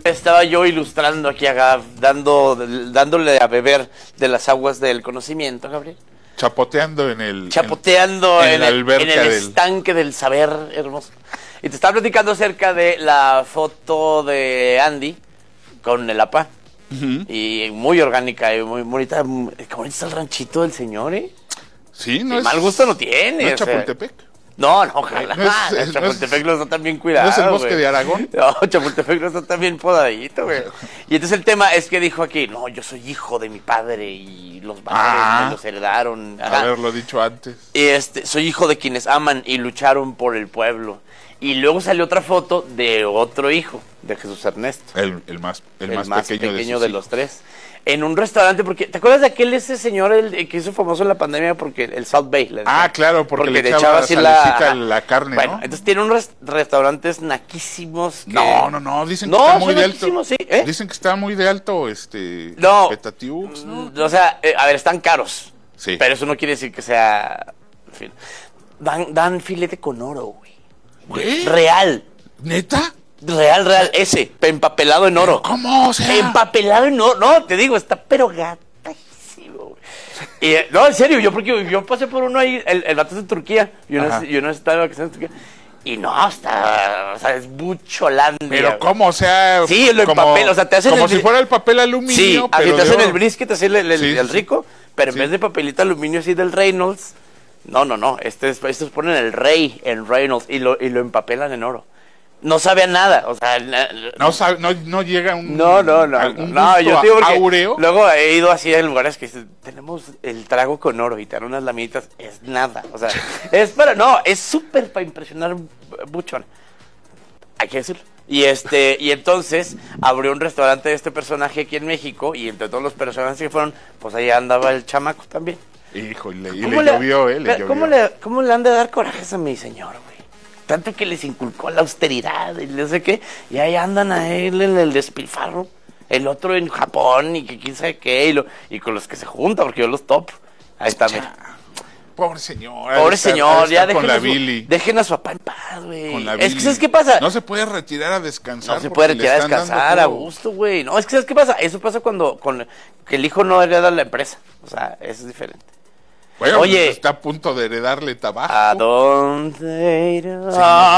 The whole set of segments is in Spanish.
estaba yo ilustrando aquí, dándole a beber de las aguas del conocimiento, Gabriel. Chapoteando en la alberca en el estanque del saber hermoso. Y te estaba platicando acerca de la foto de Andy con el APA. Y muy orgánica y muy bonita. Qué bonito está el ranchito del señor, ¿eh? Sí, no es... mal gusto no tiene. ¿No es Chapultepec? No, ojalá. Chapultepec no está tan bien cuidado. ¿No es el bosque de Aragón? No, Chapultepec no está tan bien podadito, güey. Y entonces el tema es que dijo aquí, no, yo soy hijo de mi padre y los padres me los heredaron. Haberlo dicho antes. Y soy hijo de quienes aman y lucharon por el pueblo. Y luego salió otra foto de otro hijo, de Jesús Ernesto. El más pequeño de los tres. En un restaurante, porque ¿te acuerdas de ese señor que hizo famoso en la pandemia porque el South Bay? Claro, porque le echaba así la carne, bueno, ¿no? entonces tiene unos restaurantes naquísimos que... No, dicen que está muy de alto. ¿Sí? Dicen que está muy de alto, Petatiux, ¿no? O sea, a ver, están caros. Sí. Pero eso no quiere decir que sea... En fin. Dan filete con oro, güey. Real. ¿Neta? Real, ese, empapelado en oro. ¿Cómo? O sea... Empapelado en oro. No, te digo, está pero gatajísimo. Y, no, en serio, porque yo pasé por uno ahí, el vato es de Turquía. Yo no estaba de vacaciones en Turquía. Y no, es bucholandia. ¿Pero cómo? O sea... Sí, lo empapel, o sea, te hacen... Como si fuera el papel aluminio, sí, pero te hacen el brisket, así el rico, pero en sí. vez de papelito aluminio así del Reynolds... No, estos ponen el rey en Reynolds y lo empapelan en oro. No sabe a nada, o sea... No llega un... No, yo digo porque áureo. luego he ido así a lugares que dicen, tenemos el trago con oro y te dan unas lamitas, es nada, o sea, es súper para impresionar buchón. Hay que decirlo. Y entonces abrió un restaurante de este personaje aquí en México y entre todos los personajes que fueron, pues ahí andaba el chamaco también. Híjole, y le llovió, le llovió. ¿Cómo le han de dar corajes a mi señor, güey? Tanto que les inculcó la austeridad y no sé qué, y ahí andan a él en el despilfarro, el otro en Japón y que quién sabe qué, y con los que se junta, porque yo los topo. Ahí está, mira. Pobre señor, ya dejen a su papá en paz, güey. Es que ¿sabes qué pasa? No se puede retirar a descansar. No se puede retirar a descansar a gusto, güey. No, es que ¿sabes qué pasa? Eso pasa que el hijo no hereda la empresa. O sea, eso es diferente. Bueno, oye, pues está a punto de heredarle Tabasco. ¿A dónde irán?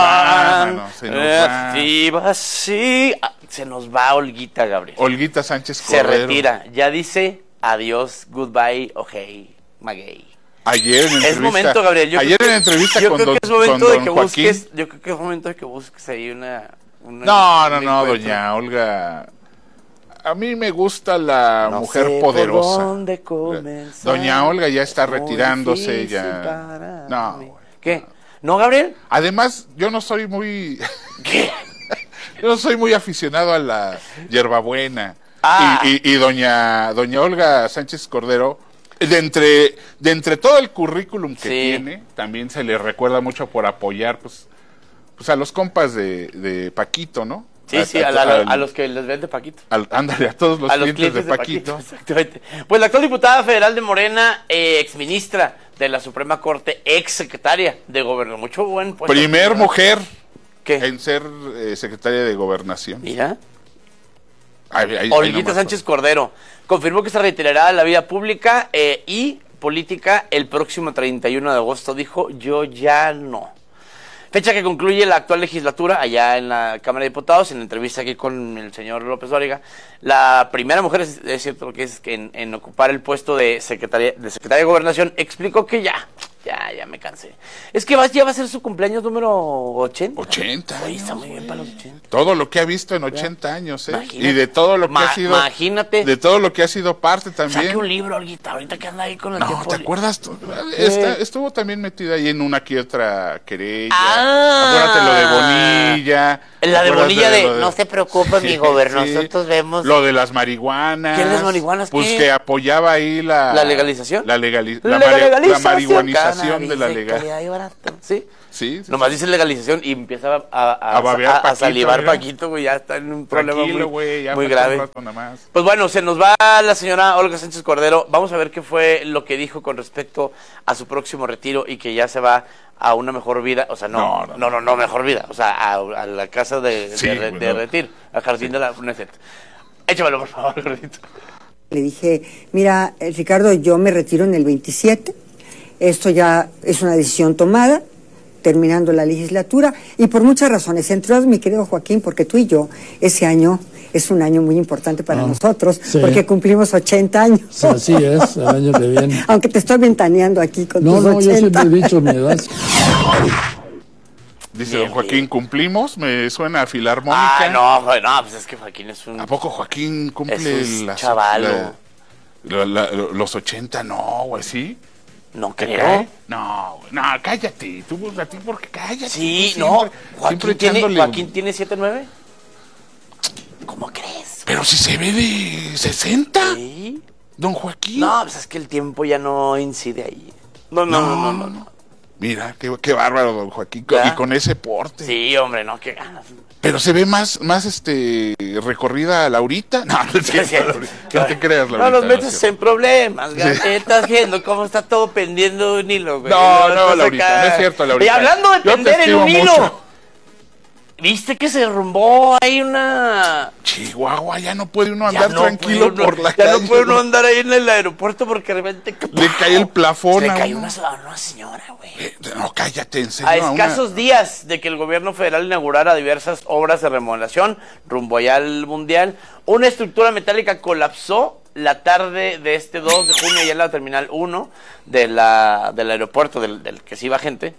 Se nos va. Se nos va Olguita, Gabriel. Olguita Sánchez Cordero. Se retira. Ya dice adiós, goodbye, okay, maguey. Ayer en es momento, Gabriel. Ayer en entrevista con don Joaquín. Yo creo que es momento de que busques ahí una No, doña Olga. A mí me gusta la mujer poderosa. ¿Dónde comenzar? Doña Olga ya está retirándose ya. No. ¿Qué? ¿No, Gabriel? Además, yo no soy muy ¿Qué? Yo no soy muy aficionado a la hierbabuena. Y doña Olga Sánchez Cordero, de entre todo el currículum que tiene, también se le recuerda mucho por apoyar pues a los compas de Paquito, ¿no? Sí, a los que les vende Paquito. Ándale, a todos los clientes de Paquito. Exactamente. Pues la actual diputada federal de Morena, exministra de la Suprema Corte, exsecretaria de Gobernación. Mucho buen puesto. Primer mujer ¿Qué? en ser secretaria de Gobernación. Mira. Olguita Sánchez Cordero confirmó que se retirará de la vida pública y política el próximo 31 de agosto. Dijo, yo ya no. Fecha que concluye la actual legislatura allá en la Cámara de Diputados. En la entrevista aquí con el señor López Dóriga, la primera mujer, es cierto lo que es, que en ocupar el puesto de secretaria de Gobernación, explicó que ya me cansé. Es que ya va a ser su cumpleaños número 80. 80 años. Está muy bien para los 80. Todo lo que ha visto en 80 años, y de todo lo que ha sido. Imagínate. De todo lo que ha sido parte también. Saque un libro, Olguita, ahorita que anda ahí con el tiempo. ¿Te acuerdas? Estuvo también metida ahí en una que otra querella. Acuérdate lo de Bonilla. La de Bonilla no se preocupe, mi gobernador, nosotros vemos. Lo de las marihuanas. ¿Qué es las marihuanas? Pues que apoyaba ahí la legalización. La marihuanización de la legalidad. Sí. Nomás dice legalización y empieza a salivar Paquito, güey, ya está en un problema muy grave. Pues bueno, se nos va la señora Olga Sánchez Cordero. Vamos a ver qué fue lo que dijo con respecto a su próximo retiro y que ya se va a una mejor vida, o sea, no mejor vida, o sea, a la casa de retiro, al jardín de la UNESET. Échamelo, por favor, gordito. Le dije, mira, Ricardo, yo me retiro en el 27, esto ya es una decisión tomada, terminando la legislatura, y por muchas razones, entre otras, mi querido Joaquín, porque tú y yo, ese año es un año muy importante para nosotros, porque cumplimos 80 años. Sí, así es, el año que viene. Aunque te estoy ventaneando aquí con tus 80. No, yo siempre he dicho mi edad. Dice don Joaquín, ¿cumplimos? Me suena a filarmónica. No, pues es que Joaquín es un... ¿A poco Joaquín cumple chavalo? Los 80, no, güey, ¿sí? No creo. No, cállate. Tú, a ti, porque cállate. Sí, siempre, Joaquín tiene 7-9. ¿Cómo crees? Pero si se ve de 60. ¿Sí? Don Joaquín. No, pues es que el tiempo ya no incide ahí. No. Mira, qué bárbaro, don Joaquín. ¿Ya? Y con ese porte. Sí, hombre, no, qué ganas. Pero se ve más recorrida Laurita. No es cierto. No te creas, Laurita. No nos metes en problemas, estás viendo cómo está todo pendiendo de un hilo, güey. No, Laurita, no es cierto, Laurita. Y hablando de pender en un hilo. Mucho. ¿Viste que se derrumbó ahí una...? Chihuahua, ya no puede uno andar tranquilo por la calle. calle. Ya no puede uno andar ahí en el aeropuerto porque de repente... Le cae el plafón. Le cayó una señora, güey. No, cállate, en serio. A escasos días de que el gobierno federal inaugurara diversas obras de remodelación rumbo allá al Mundial, una estructura metálica colapsó la tarde de este 2 de junio allá en la Terminal 1 del aeropuerto del que se iba gente,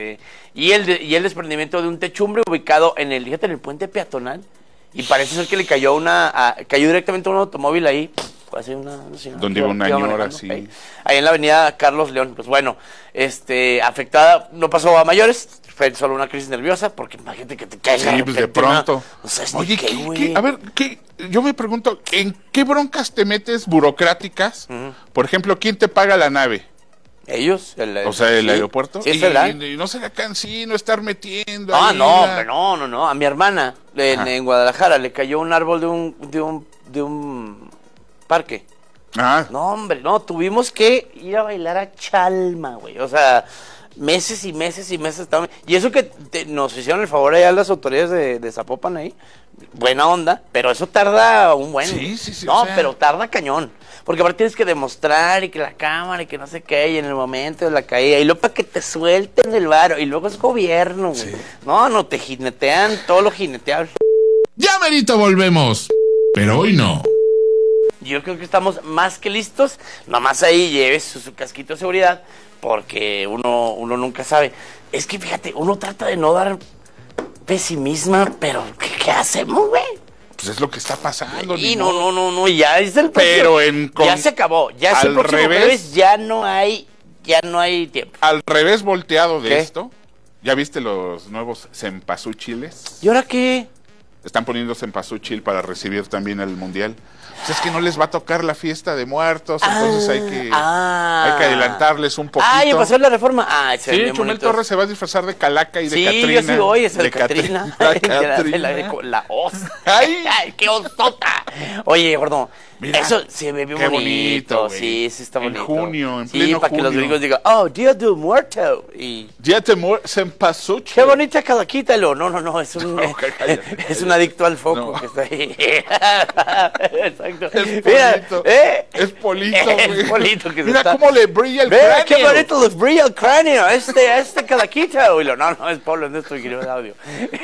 y el desprendimiento de un techumbre ubicado en el puente peatonal, y parece ser que le cayó cayó directamente a un automóvil ahí, hace una señora. Donde iba una señora, sí. Ahí en la avenida Carlos León. Pues bueno, afectada, no pasó a mayores, fue solo una crisis nerviosa, porque imagínate que te caiga. Sí, pues de pronto. No sabes oye, qué, a ver, yo me pregunto, ¿en qué broncas te metes burocráticas? Por ejemplo, ¿quién te paga la nave? Ellos, el aeropuerto. Sí, es federal. Y no será cansino estar metiendo. No. A mi hermana en Guadalajara le cayó un árbol de un parque. No, hombre, tuvimos que ir a bailar a Chalma, güey. O sea, meses y meses y meses. Y eso que nos hicieron el favor allá las autoridades de Zapopan ahí. Buena onda, pero eso tarda un buen. Sí. No, pero tarda cañón. Porque aparte tienes que demostrar y que la cámara y que no sé qué, y en el momento de la caída, y luego para que te suelten el varo, y luego es gobierno, güey. Sí. No, te jinetean todo lo jineteable. Ya merito volvemos, pero hoy no. Yo creo que estamos más que listos, nomás ahí lleves su casquito de seguridad, porque uno nunca sabe. Es que fíjate, uno trata de no dar pesimismo, pero ¿qué hacemos, güey? Pues es lo que está pasando. Y no, ya es el próximo. Pero ya se acabó, ya es el próximo jueves, ya no hay tiempo. Al revés volteado de esto, ¿ya viste los nuevos cempasúchiles? ¿Y ahora qué? Están poniendo cempasúchil para recibir también el Mundial. Pues es que no les va a tocar la fiesta de muertos, entonces hay que adelantarles un poquito. Ya pasó la reforma. Sí, Chumel Torres se va a disfrazar de Calaca y de Catrina. Sí, yo sí voy, es el Catrina. La os. ¡Ay, qué osota! Oye, gordo, mira, eso se me vio bonito. Sí, está bonito. En junio, en pleno junio. Sí, para que los gringos digan, Día de Muerto. Día de Muerto, cempasúchil. Qué bonita calaquita, no, es un adicto al foco que está ahí. Exacto. Es Polito, güey. Es Polito que mira se cómo le brilla el cráneo. Qué bonito les brilla el cráneo. Este calaquita. No, es Pablo Ernesto que de audio.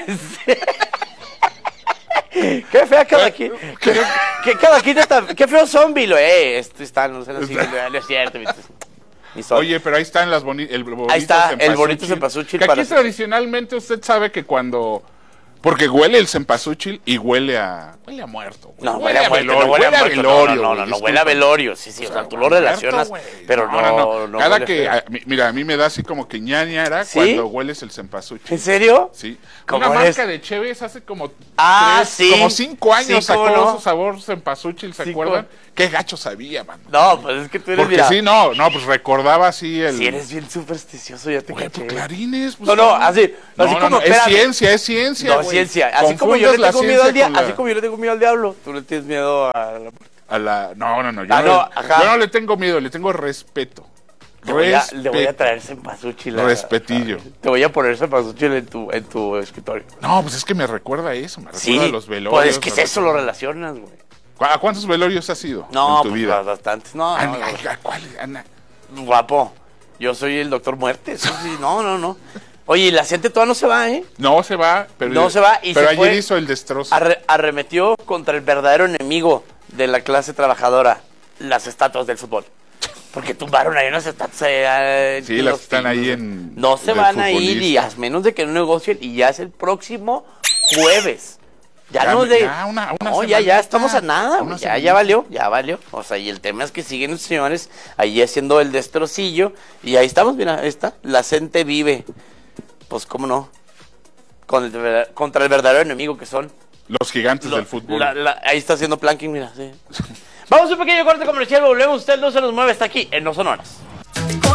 Qué fea calaquita. Qué calaquita qué feo zombie lo está, no sé, no es cierto. Oye, pero ahí están el bonito ahí está el bonito cempasúchil. Que aquí tradicionalmente usted sabe que cuando... Porque huele el cempasúchil y huele a muerto. No, huele a velorio. No, huele a velorio. Sí, o sea, tú lo relacionas, muerto, pero no. Cada que, mira, a mí me da así como que ñañara cuando hueles el cempasúchil. ¿En serio? Sí. Una marca de Cheves hace como como 5 años sacó su sabor cempasúchil, ¿se acuerdan? Qué gacho sabía, mano. No, pues es que tú eres, porque sí, pues recordaba así el... Sí, eres bien supersticioso, ya te caché. Pues clarines. Pues así como... es ciencia, no, ciencia. Así como yo le tengo miedo al diablo, así como yo le tengo miedo al diablo, tú le tienes miedo a la... No, yo no le tengo miedo, le tengo respeto. Le voy a traer cempasúchil. Respetillo. Te voy a poner cempasúchil en tu escritorio. No, pues es que me recuerda a eso, me recuerda a los velorios. Pues es que es eso, lo relacionas, güey. ¿A cuántos velorios has ido No, en tu vida? bastantes. No, ¿A cuál, Ana? guapo. Yo soy el doctor Muerte. Sí, no. Oye, y la gente todavía no se va, ¿eh? No se va, pero, No se va y pero se ayer fue. hizo el destrozo. Arremetió contra el verdadero enemigo de la clase trabajadora, las estatuas del fútbol. Porque tumbaron ahí unas estatuas. Sí, las que están ahí en... No se del van a ir, y futbolista. a menos de que no negocien, y ya es el próximo jueves. Ya no una no, ya semanita, estamos a nada, güey. una Ya semanita. valió. O sea, y el tema es que siguen los señores ahí haciendo el destrocillo. Y ahí estamos, mira, ahí está. La gente vive. Pues, ¿cómo no? Contra el verdadero enemigo que son. Los gigantes del fútbol. Ahí está haciendo planking, mira, sí. Vamos a un pequeño corte comercial, volvemos. Usted no se nos mueve, está aquí en No Sonoras.